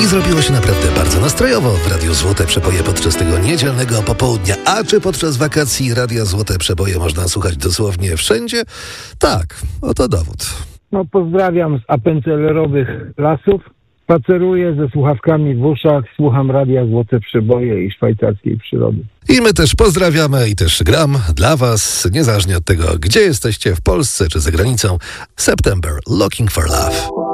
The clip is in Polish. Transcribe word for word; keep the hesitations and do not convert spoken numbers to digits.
zrobiło się naprawdę bardzo nastrojowo w Radiu Złote Przeboje podczas tego niedzielnego popołudnia. A czy podczas wakacji Radia Złote Przeboje można słuchać dosłownie wszędzie? Tak, oto dowód. No, pozdrawiam z apencelerowych lasów. Spaceruję ze słuchawkami w uszach, słucham Radia Złote Przeboje i szwajcarskiej przyrody. I my też pozdrawiamy i też gram dla was, niezależnie od tego, gdzie jesteście, w Polsce czy za granicą. September, Looking for Love.